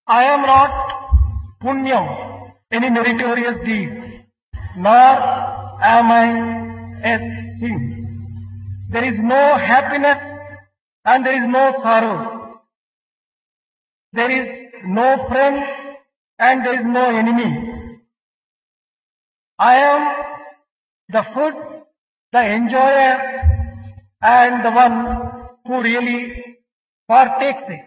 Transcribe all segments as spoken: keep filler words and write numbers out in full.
I am not punyam, any meritorious deed, nor am I a sin. There is no happiness and there is no sorrow. There is no friend and there is no enemy. I am the food, the enjoyer, and the one who really partakes it.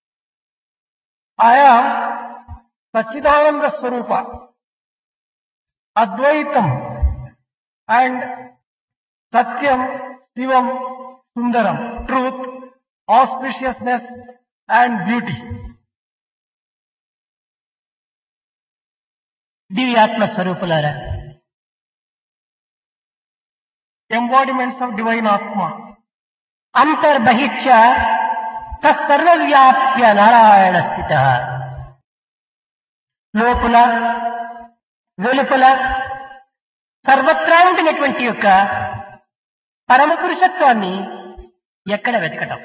I am Satchidananda Swarupa, Advaitam, and Satyam, Shivam, Sundaram, truth, auspiciousness, and beauty. దివ్యాత్మ స్వరూపులారా, Embodiments of divine Atma. అంతర్బహిష్య తత్సర్వవ్యాప్య Narayana స్థిత. లోపల వెలుపల సర్వత్రా ఉండినటువంటి యొక్క పరమ పురుషత్వాన్ని ఎక్కడ వెతకటం?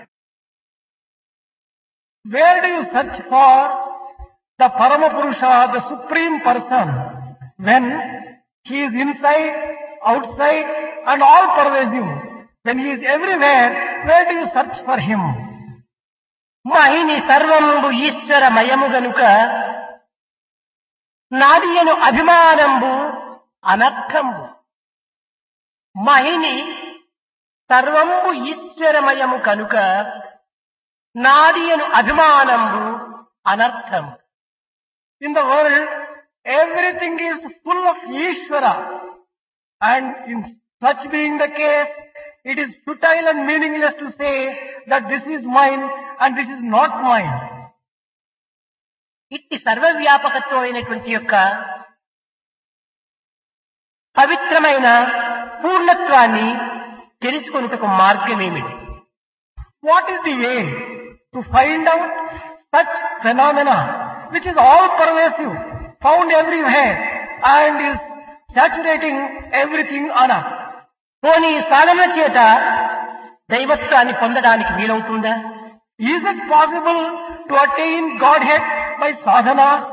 Where do you search for the Paramapurusha, the Supreme Person, when He is inside, outside, and all pervasive? When He is everywhere, where do you search for Him? మహిని సర్వంబు ఈశ్వరమయము గనుక నాదియను అభిమానంబు అనర్థంబు. మహిని సర్వంబు ఈశ్వరమయము కనుక నాదియను అభిమానంబు అనర్థం. In the world, everything is full of Ishvara, and in such being the case, it is futile and meaningless to say that this is mine and this is not mine. ఇట్టి సర్వవ్యాపకత్వం అయినటువంటి యొక్క పవిత్రమైన పూర్ణత్వాన్ని తెలుసుకొనుటకు మార్గమేమిటి? What is the way to find out such phenomena which is all pervasive, found everywhere, and is saturating everything on earth? పోనీ సాధన చేత దైవత్వాన్ని పొందడానికి వీలవుతుందా? Is it possible to attain Godhead by sadhanas?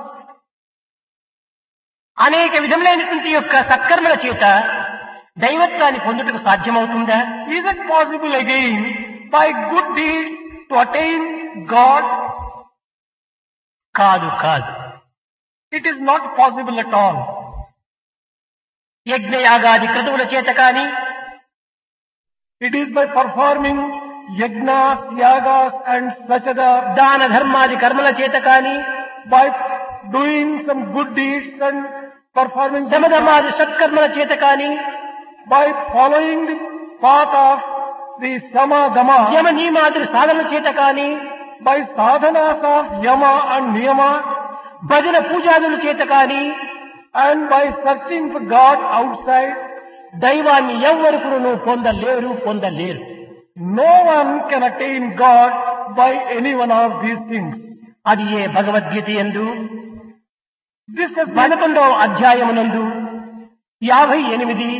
అనేక విధములైనటువంటి యొక్క సత్కర్మల చేత దైవత్వాన్ని పొందుటకు సాధ్యమవుతుందా? Is it possible again by good deeds to attain God? కాదు కాదు. It is not possible at all. యజ్ఞయాగాది క్రతువుల చేత కాని, It is by performing yajnas, yagas and swachada, దాన ధర్మాది కర్మల చేత కాని, by doing some good deeds and performing శమధమాది సత్కర్మల చేత కాని, by following the path of the sama dama, యమ నియమాది సాధనల చేత కాని, by sadhanas of yama and niyama, భజన పూజాదుల చేత కాని, and by searching for God outside, దైవాన్ని ఎవ్వరుకును పొందలేరు పొందలేరు. no one can attain God by any one of these things. అది ఏ భగవద్గీత యందు This has been, పదకొండవ అధ్యాయమునందు యాభై ఎనిమిది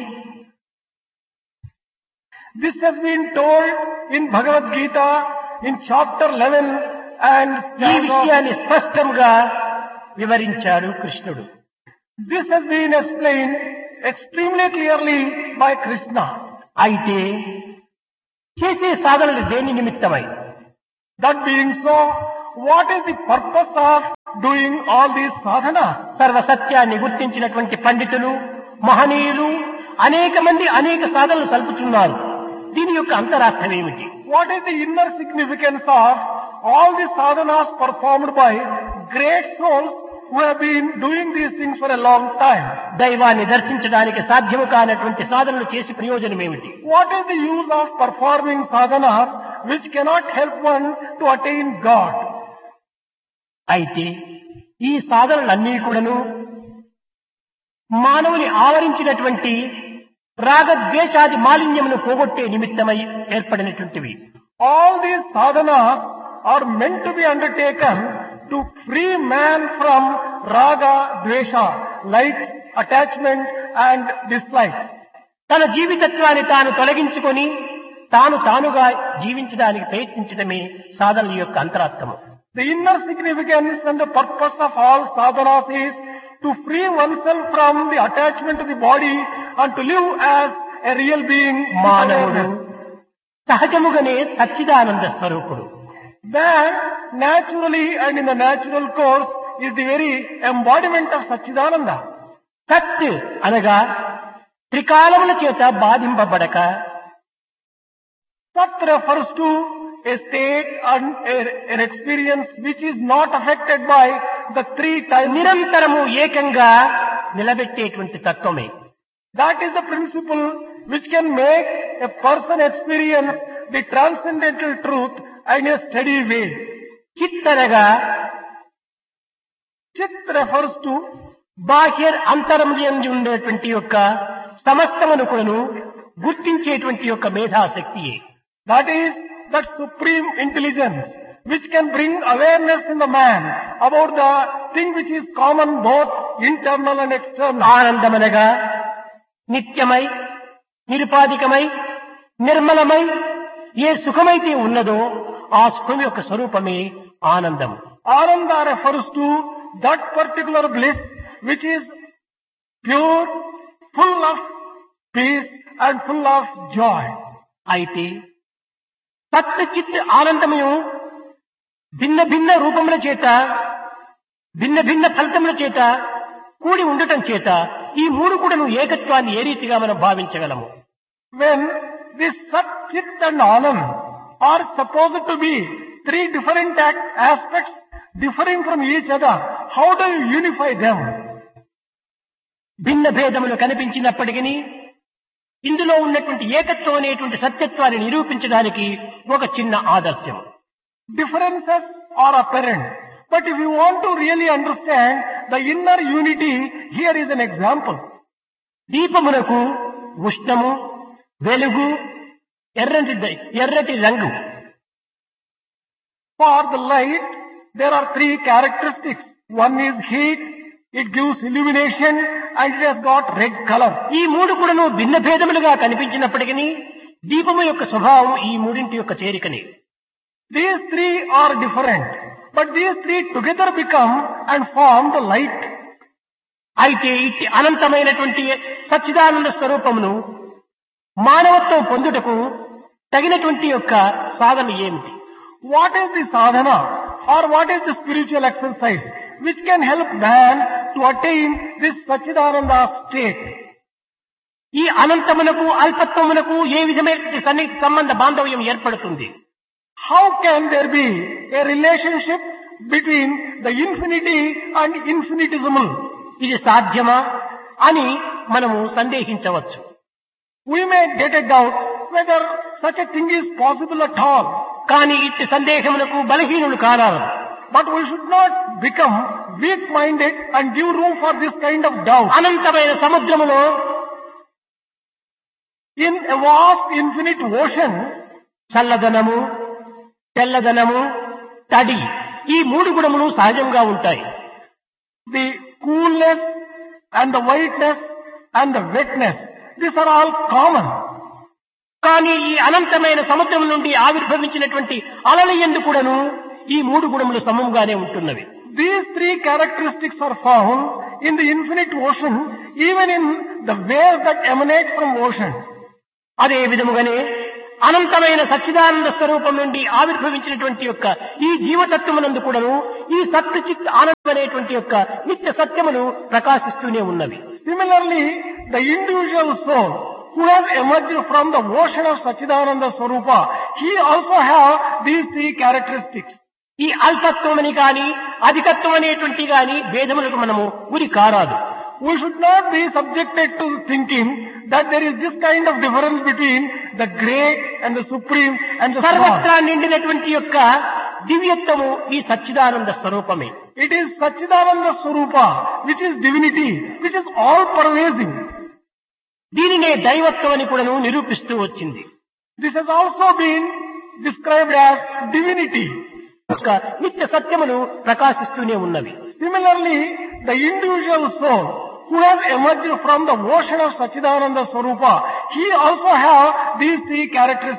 this has been told in Bhagavad Gita in chapter eleven and ఈ విషయాన్ని స్పష్టంగా వివరించాడు కృష్ణుడు. this has been explained extremely clearly by Krishna. అయితే చేసే సాధనలు దేని నిమిత్తమై? That being so, what is the purpose of doing all these sadhanas? సర్వసత్యాన్ని గుర్తించినటువంటి పండితులు, మహనీయులు అనేక మంది అనేక సాధనలు సల్పుతున్నారు. దీని యొక్క అంతరార్థం ఏమిటి? What is the inner significance of all the sadhanas performed by great souls who have been doing these things for a long time? దైవాన్ని దర్శించడానికి సాధ్యము కానటువంటి సాధనలు చేసి ప్రయోజనం ఏమిటి? What is the use of performing sadhanas which cannot help one to attain God? అయితే ఈ సాధనలన్నీ కూడాను మానవుని ఆవరించినటువంటి రాగద్వేషాది మాలిన్యమును పోగొట్టే నిమిత్తమై ఏర్పడినటువంటివి. All these sadhanas are meant to be undertaken to free man from raga, dvesha, likes, attachment and dislikes. తన జీవితత్వాన్ని తాను తొలగించుకొని తాను తానుగా జీవించడానికి ప్రయత్నించడమే సాధనల యొక్క అంతరార్థము. The inner significance and the purpose of all sadhanas is to free oneself from the attachment to the body and to live as a real being. మానవుడు సహజముగానే సచ్చిదానంద స్వరూపుడు. Man, naturally and in the natural course, is the very embodiment of Satchidananda. సత్ అనగా త్రికాలముల చేత బాధింపబడక, Sat refers to a state and a, an experience which is not affected by the three times. నిరంతరము ఏకంగా నిలబెట్టేటువంటి తత్వమే. That is the principle which can make a person experience the transcendental truth in a steady way. చిత్ అనగా Chit refers to బాహ్య అంతరములందు ఉండేటువంటి యొక్క సమస్తమును కూడాను గుర్తించేటువంటి యొక్క మేధాశక్తియే. that is that supreme intelligence which can bring awareness in the man about the thing which is common both internal and external. ఆనందమనగా నిత్యమై నిరుపాధికమై నిర్మలమై ఏ సుఖమైతే ఉన్నదో ఆ సుఖం యొక్క స్వరూపమే ఆనందం. Ananda refers to that particular bliss which is pure, full of peace and full of joy. అయితే సత్ చిత్ ఆనందము భిన్న భిన్న రూపముల చేత భిన్న భిన్న ఫలితముల చేత కూడి ఉండటం చేత ఈ మూడు కూడాను ఏకత్వాన్ని ఏ రీతిగా మనం భావించగలము? When this Sat, Chit and Anand are supposed to be three different act aspects differing from each other, how do you unify them? భిన్న భేదములు కనిపించినప్పటికీ ఇందులో ఉన్నటువంటి ఏకత్వం అనేటువంటి సత్యత్వాన్ని నిరూపించడానికి ఒక చిన్న ఆదర్శం. Differences are apparent, but if you want to really understand the inner unity, here is an example. దీపమునకు ఉష్ణము, వెలుగు, ఎర్రటి ఎర్రటి రంగు. For the light, there are three characteristics. One is heat, it gives illumination, and it has got red color. ఈ మూడు కూడాను భిన్న భేదములుగా కనిపించినప్పటికీ దీపము యొక్క స్వభావం ఈ మూడింటి యొక్క చేరికనే. These three are different, but these three together become and form the light. అయితే ఇట్టి అనంతమైనటువంటి సచ్చిదానంద స్వరూపమును మానవత్వం పొందుటకు తగినటువంటి యొక్క సాధన ఏమిటి? What is the sadhana or what is the spiritual exercise which can help man to attain this Satchidananda state? ఈ అనంతమునకు అల్పత్వమునకు ఏ విధమైన సన్నిహిత సంబంధ బాంధవ్యం ఏర్పడుతుంది? How can there be a relationship between the infinity and infinitesimal? ఇది సాధ్యమా అని మనము సందేహించవచ్చు. We may get a doubt whether such a thing is possible at all. కానీ ఇట్టి సందేహములకు బలహీనులు కారారు. But we should not become weak-minded and give room for this kind of doubt. అనంతమైన సముద్రములో In a vast infinite ocean, చల్లదనము, తెల్లదనము, తడి ఈ మూడు గుణములు సహజంగా ఉంటాయి. the coolness and the whiteness and the wetness, these are all common. కానీ ఈ అనంతమైన సముద్రం నుండి ఆవిర్భవించినటువంటి అలల యందు కూడాను ఈ మూడు గుణములు సమముగానే ఉంటున్నవి. These three characteristics are found in the infinite ocean, even in the waves that emanate from ocean. అదే విధముగానే అనంతమైన సచ్చిదానంద స్వరూపం నుండి ఆవిర్భవించినటువంటి యొక్క ఈ జీవతత్వమునందు కూడాను ఈ సత్ చిత్ ఆనందం అనేటువంటి యొక్క నిత్య సత్యములు ప్రకాశిస్తూనే ఉన్నవి. Similarly, the individual soul who has emerged from the ocean of Satchidananda Swarupa, he also have these three characteristics. ఈ అల్పత్వమని కాని అధికత్వం అనేటువంటి గాని భేదములకు మనము గురి కారాదు. We should not be subjected to thinking that there is this kind of difference between the great and the supreme and the small. సర్వత్రా నిండినటువంటి యొక్క దివ్యత్వము ఈ సచ్చిదానంద స్వరూపమే. It is Satchidananda Swarupa, which is divinity, which is all pervasive. దీనినే దైవత్వం అని కూడాను నిరూపిస్తూ వచ్చింది. This has also been described as divinity. నిత్య సత్యములు ప్రకాశిస్తూనే ఉన్నవి. Similarly, the individual soul who has emerged from the ocean of Satchidananda Swarupa, he also have these three characteristics.